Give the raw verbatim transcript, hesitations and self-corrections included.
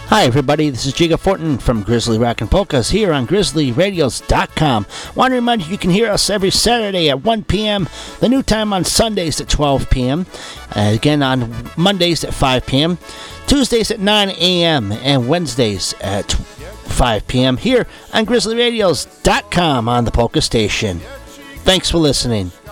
Hi everybody, this is Jiga Fortin from Grizzly Rock and Polkas here on Grizzly Radios dot com. Want to remind you you can hear us every Saturday at one p.m., the new time on Sundays at twelve p.m., uh, again on Mondays at five p.m., Tuesdays at nine a.m., and Wednesdays at five p.m. here on Grizzly Radios dot com on the Polka Station. Thanks for listening.